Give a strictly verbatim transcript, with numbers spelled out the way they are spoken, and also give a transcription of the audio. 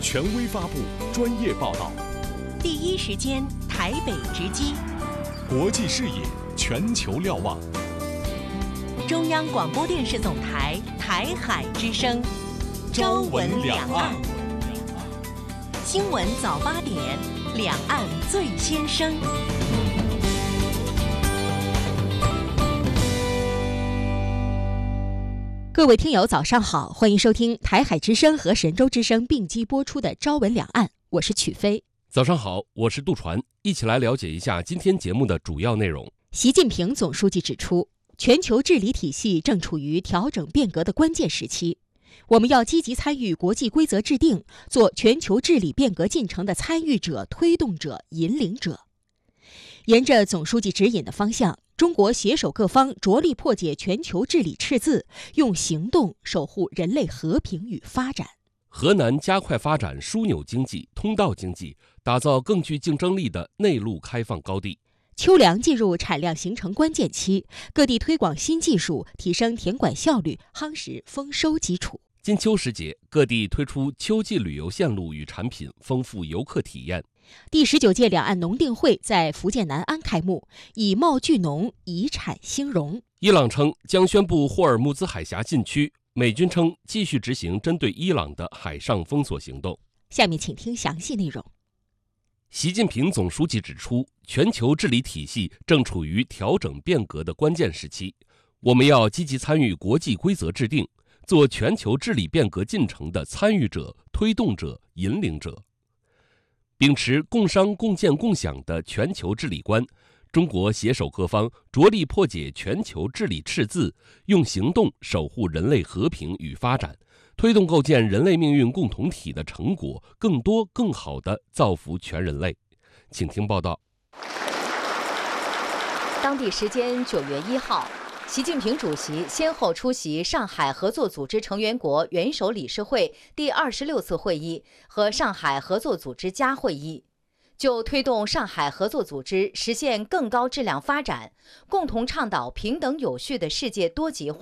权威发布，专业报道， 第一时间台北直击， 国际视野，全球瞭望。 中央广播电视总台台海之声，朝闻两岸。新闻早八点，两岸最先声。 各位听友早上好，欢迎收听台海之声和神州之声并机播出的朝闻两岸，我是曲飞。 早上好，我是杜传，一起来了解一下今天节目的主要内容。 习近平总书记指出，全球治理体系正处于调整变革的关键时期，我们要积极参与国际规则制定，做全球治理变革进程的参与者、推动者、引领者。沿着总书记指引的方向，中国携手各方，着力破解全球治理赤字，用行动守护人类和平与发展。 河南加快发展枢纽经济、通道经济，打造更具竞争力的内陆开放高地。 秋粮进入产量形成关键期，各地推广新技术，提升田管效率，夯实丰收基础。 金秋时节，各地推出秋季旅游线路与产品，丰富游客体验。 第十九届两岸农定会在福建南安开幕，以贸聚农，以产兴荣。 伊朗称将宣布霍尔木兹海峡禁区，美军称继续执行针对伊朗的海上封锁行动。 下面请听详细内容。 习近平总书记指出，全球治理体系正处于调整变革的关键时期，我们要积极参与国际规则制定，做全球治理变革进程的参与者、推动者、引领者。秉持共商共建共享的全球治理观，中国携手各方，着力破解全球治理赤字，用行动守护人类和平与发展，推动构建人类命运共同体的成果，更多更好地造福全人类。请听报道。 当地时间九月一号，习近平主席先后出席上海合作组织成员国元首理事会第二十六次会议和上海合作组织加会议，就推动上海合作组织实现更高质量发展，共同倡导平等有序的世界多极化